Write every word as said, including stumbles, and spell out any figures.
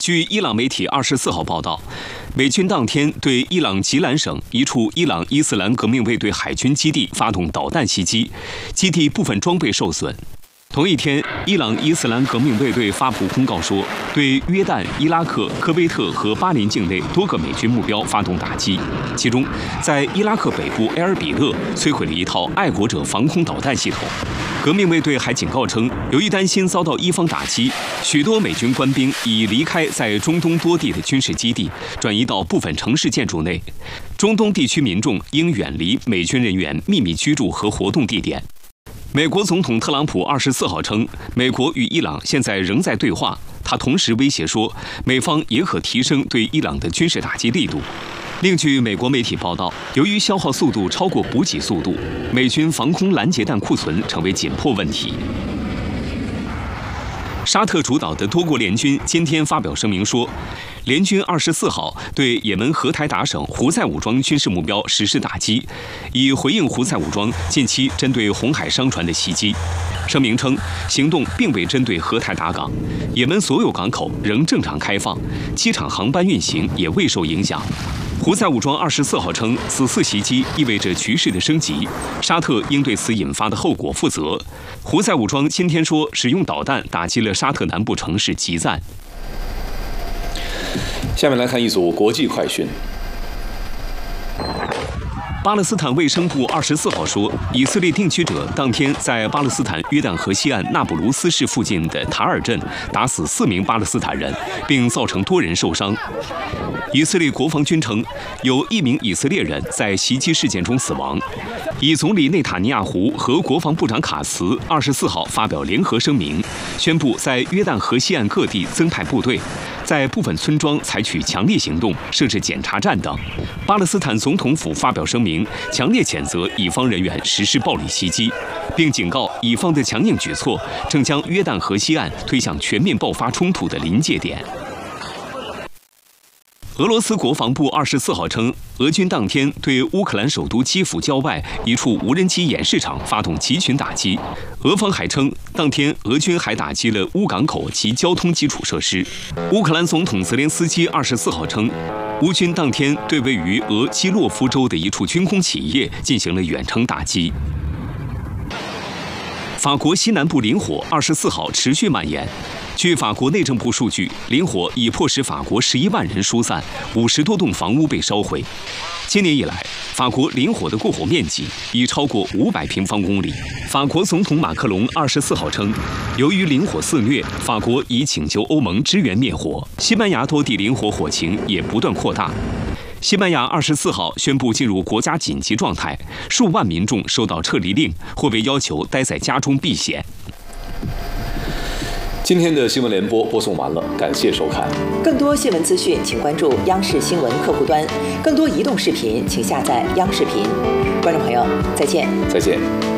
据伊朗媒体二十四号报道，美军当天对伊朗吉兰省一处伊朗伊斯兰革命卫队海军基地发动导弹袭击，基地部分装备受损。同一天，伊朗伊斯兰革命卫队发布公告说，对约旦、伊拉克、科威特和巴林境内多个美军目标发动打击。其中，在伊拉克北部埃尔比勒摧毁了一套爱国者防空导弹系统。革命卫队还警告称，由于担心遭到伊方打击，许多美军官兵已离开在中东多地的军事基地，转移到部分城市建筑内。中东地区民众应远离美军人员秘密居住和活动地点。美国总统特朗普二十四号称，美国与伊朗现在仍在对话。他同时威胁说，美方也可提升对伊朗的军事打击力度。另据美国媒体报道，由于消耗速度超过补给速度，美军防空拦截弹库存成为紧迫问题。沙特主导的多国联军今天发表声明说，联军二十四号对也门荷台达省胡塞武装军事目标实施打击，以回应胡塞武装近期针对红海商船的袭击。声明称，行动并未针对荷台达港，也门所有港口仍正常开放，机场航班运行也未受影响。胡塞武装二十四号称，此次袭击意味着局势的升级，沙特应对此引发的后果负责。胡塞武装今天说，使用导弹打击了沙特南部城市吉赞。 下面来看一组国际快讯。 巴勒斯坦卫生部二十四号说，以色列定居者当天在巴勒斯坦约旦河西岸纳卜卢斯市附近的塔尔镇打死四名巴勒斯坦人，并造成多人受伤。以色列国防军称，有一名以色列人在袭击事件中死亡。以总理内塔尼亚胡和国防部长卡茨二十四号发表联合声明，宣布在约旦河西岸各地增派部队，在部分村庄采取强力行动，设置检查站等。巴勒斯坦总统府发表声明，强烈谴责以方人员实施暴力袭击，并警告以方的强硬举措正将约旦河西岸推向全面爆发冲突的临界点。俄罗斯国防部二十四号称，俄军当天对乌克兰首都基辅郊外一处无人机演示场发动集群打击。俄方还称，当天俄军还打击了乌港口及交通基础设施。乌克兰总统泽连斯基二十四号称，乌军当天对位于俄基洛夫州的一处军工企业进行了远程打击。法国西南部林火二十四号持续蔓延。据法国内政部数据，林火已迫使法国十一万人疏散，五十多栋房屋被烧毁。今年以来，法国林火的过火面积已超过五百平方公里。法国总统马克龙二十四号称，由于林火肆虐，法国已请求欧盟支援灭火。西班牙多地林火火情也不断扩大。西班牙二十四号宣布进入国家紧急状态，数万民众收到撤离令，或被要求待在家中避险。 今天的新闻联播播送完了，感谢收看。 更多新闻资讯，请关注央视新闻客户端；更多移动视频，请下载央视频。观众朋友，再见。 再见。